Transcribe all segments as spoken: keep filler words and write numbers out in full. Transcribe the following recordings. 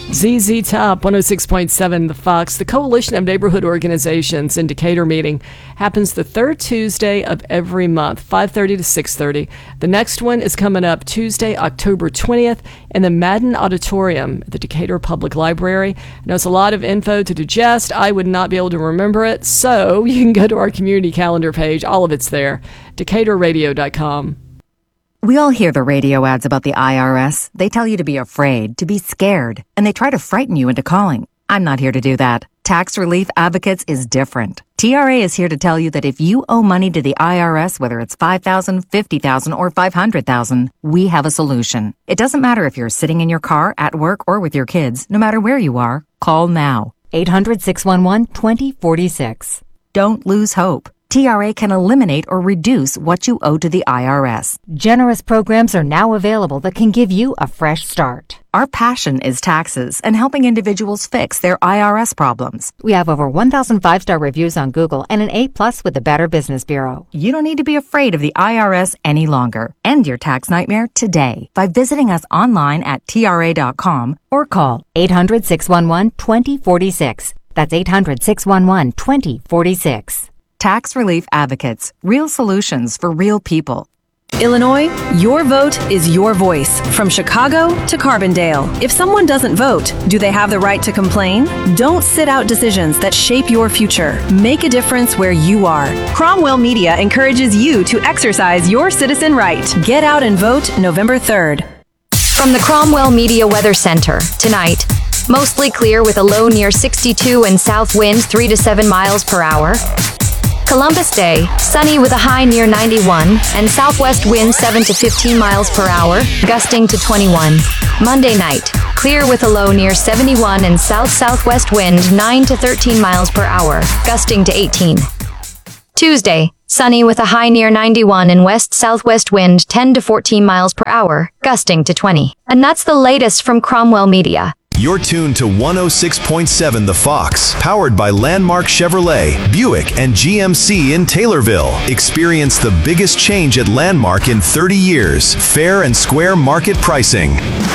Z Z Top, one oh six point seven The Fox. The Coalition of Neighborhood Organizations in Decatur meeting happens the third Tuesday of every month, five thirty to six thirty. The next one is coming up Tuesday, October twentieth, in the Madden Auditorium at the Decatur Public Library. I know it's a lot of info to digest. I would not be able to remember it, so you can go to our community calendar page. All of it's there, decatur radio dot com. We all hear the radio ads about the I R S. They tell you to be afraid, to be scared, and they try to frighten you into calling. I'm not here to do that. Tax Relief Advocates is different. T R A is here to tell you that if you owe money to the I R S, whether it's five thousand dollars, fifty thousand dollars, or five hundred thousand dollars, we have a solution. It doesn't matter if you're sitting in your car, at work, or with your kids. No matter where you are, call now. eight hundred, six one one, two zero four six. Don't lose hope. T R A can eliminate or reduce what you owe to the I R S. Generous programs are now available that can give you a fresh start. Our passion is taxes and helping individuals fix their I R S problems. We have over one thousand five-star reviews on Google and an A plus with the Better Business Bureau. You don't need to be afraid of the I R S any longer. End your tax nightmare today by visiting us online at T R A dot com or call eight hundred, six one one, two zero four six. That's eight hundred, six one one, two zero four six. Tax Relief Advocates. Real solutions for real people. Illinois, your vote is your voice. From Chicago to Carbondale. If someone doesn't vote, do they have the right to complain? Don't sit out decisions that shape your future. Make a difference where you are. Cromwell Media encourages you to exercise your citizen right. Get out and vote November third. From the Cromwell Media Weather Center, tonight, mostly clear with a low near sixty-two and south winds three to seven miles per hour. Columbus Day, sunny with a high near ninety-one, and southwest winds seven to fifteen miles per hour, gusting to twenty-one. Monday night, clear with a low near seventy-one and south-southwest wind nine to thirteen miles per hour, gusting to eighteen. Tuesday, sunny with a high near ninety-one and west-southwest wind ten to fourteen miles per hour, gusting to twenty. And that's the latest from Cromwell Media. You're tuned to one oh six point seven The Fox, powered by Landmark Chevrolet, Buick, and G M C in Taylorville. Experience the biggest change at Landmark in thirty years. Fair and square market pricing.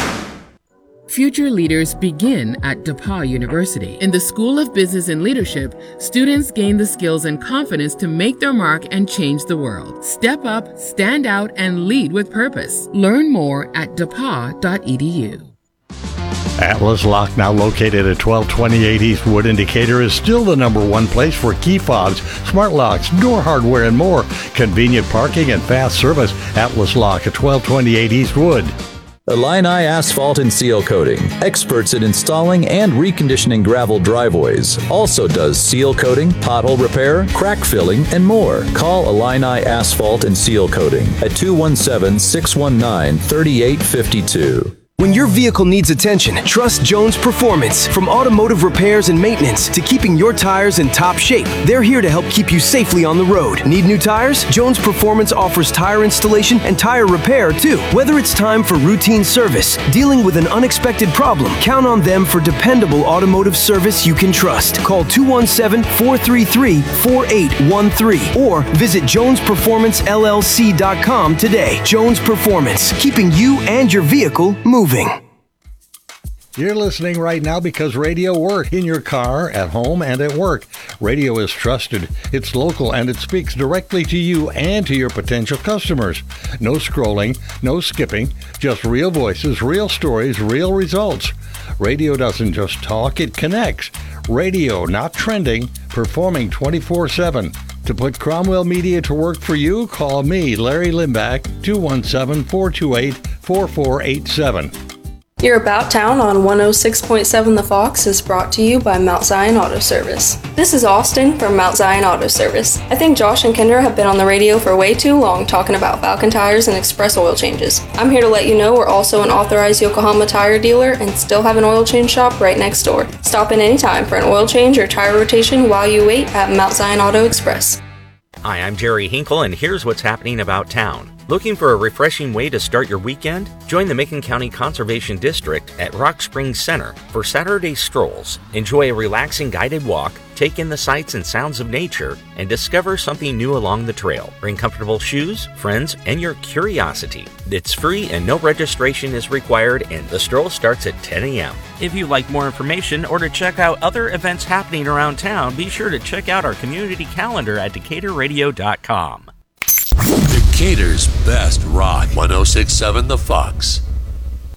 Future leaders begin at DePauw University. In the School of Business and Leadership, students gain the skills and confidence to make their mark and change the world. Step up, stand out, and lead with purpose. Learn more at depaw dot e d u. Atlas Lock, now located at twelve twenty-eight East Wood in Decatur, is still the number one place for key fobs, smart locks, door hardware, and more. Convenient parking and fast service. Atlas Lock at twelve twenty-eight East Wood. Illini Asphalt and Seal Coating, experts in installing and reconditioning gravel driveways. Also does seal coating, pothole repair, crack filling, and more. Call Illini Asphalt and Seal Coating at two one seven, six one nine, three eight five two. When your vehicle needs attention, trust Jones Performance. From automotive repairs and maintenance to keeping your tires in top shape, they're here to help keep you safely on the road. Need new tires? Jones Performance offers tire installation and tire repair too. Whether it's time for routine service, dealing with an unexpected problem, count on them for dependable automotive service you can trust. Call two one seven, four three three, four eight one three or visit jones performance l l c dot com today. Jones Performance, keeping you and your vehicle moving. You're listening right now because radio works in your car, at home, and at work. Radio is trusted, it's local, and it speaks directly to you and to your potential customers. No scrolling, no skipping, just real voices, real stories, real results. Radio doesn't just talk, it connects. Radio, not trending, performing twenty-four seven. To put Cromwell Media to work for you, call me, Larry Limbach, two one seven, four two eight, four four eight seven. Your About Town on one oh six point seven The Fox is brought to you by Mount Zion Auto Service. This is Austin from Mount Zion Auto Service. I think Josh and Kendra have been on the radio for way too long talking about Falcon tires and express oil changes. I'm here to let you know we're also an authorized Yokohama tire dealer and still have an oil change shop right next door. Stop in anytime for an oil change or tire rotation while you wait at Mount Zion Auto Express. Hi, I'm Jerry Hinkle, and here's what's happening about town. Looking for a refreshing way to start your weekend? Join the Macon County Conservation District at Rock Springs Center for Saturday strolls. Enjoy a relaxing guided walk, take in the sights and sounds of nature, and discover something new along the trail. Bring comfortable shoes, friends, and your curiosity. It's free and no registration is required, and the stroll starts at ten a.m. If you'd like more information or to check out other events happening around town, be sure to check out our community calendar at decatur radio dot com. Decatur's best rock, one oh six point seven The Fox.